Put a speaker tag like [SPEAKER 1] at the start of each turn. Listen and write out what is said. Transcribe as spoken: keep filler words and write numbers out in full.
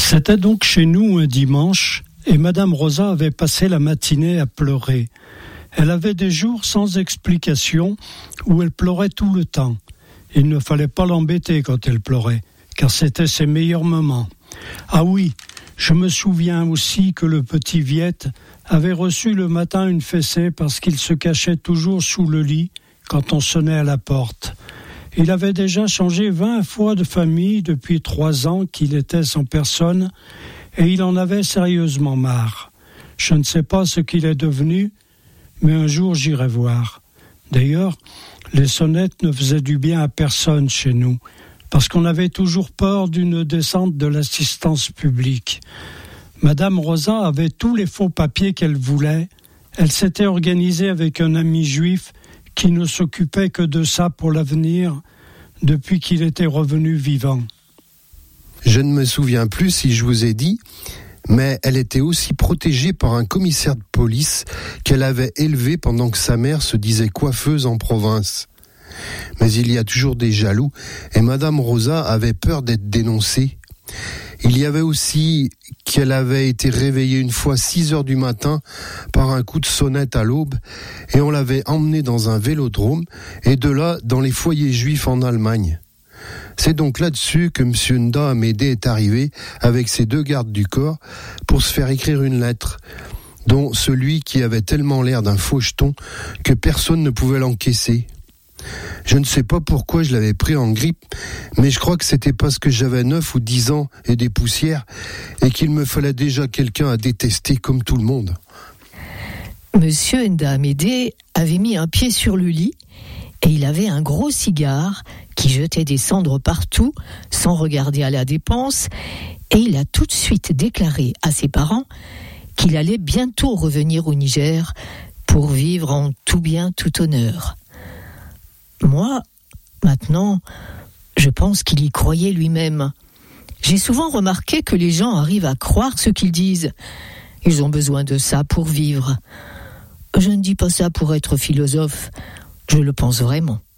[SPEAKER 1] C'était donc chez nous un dimanche, et Madame Rosa avait passé la matinée à pleurer. Elle avait des jours sans explication où elle pleurait tout le temps. Il ne fallait pas l'embêter quand elle pleurait, car c'était ses meilleurs moments. Ah oui, je me souviens aussi que le petit Viette avait reçu le matin une fessée parce qu'il se cachait toujours sous le lit quand on sonnait à la porte. Il avait déjà changé vingt fois de famille depuis trois ans qu'il était sans personne, et il en avait sérieusement marre. Je ne sais pas ce qu'il est devenu, mais un jour j'irai voir. D'ailleurs, les sonnettes ne faisaient du bien à personne chez nous, parce qu'on avait toujours peur d'une descente de l'assistance publique. Madame Rosa avait tous les faux papiers qu'elle voulait. Elle s'était organisée avec un ami juif qui ne s'occupait que de ça pour l'avenir depuis qu'il était revenu vivant.
[SPEAKER 2] Je ne me souviens plus si je vous ai dit, mais elle était aussi protégée par un commissaire de police qu'elle avait élevé pendant que sa mère se disait coiffeuse en province. Mais il y a toujours des jaloux, et Madame Rosa avait peur d'être dénoncée. Il y avait aussi qu'elle avait été réveillée une fois six heures du matin par un coup de sonnette à l'aube, et on l'avait emmenée dans un vélodrome, et de là dans les foyers juifs en Allemagne. C'est donc là-dessus que M. Nda Amédée est arrivé avec ses deux gardes du corps pour se faire écrire une lettre, dont celui qui avait tellement l'air d'un faucheton que personne ne pouvait l'encaisser. Je ne sais pas pourquoi je l'avais pris en grippe, mais je crois que c'était parce que j'avais neuf ou dix ans et des poussières, et qu'il me fallait déjà quelqu'un à détester comme tout le monde.
[SPEAKER 3] Monsieur Nda Amédée avait mis un pied sur le lit, et il avait un gros cigare qui jetait des cendres partout, sans regarder à la dépense, et il a tout de suite déclaré à ses parents qu'il allait bientôt revenir au Niger pour vivre en tout bien, tout honneur. Moi, maintenant, je pense qu'il y croyait lui-même. J'ai souvent remarqué que les gens arrivent à croire ce qu'ils disent. Ils ont besoin de ça pour vivre. Je ne dis pas ça pour être philosophe, je le pense vraiment.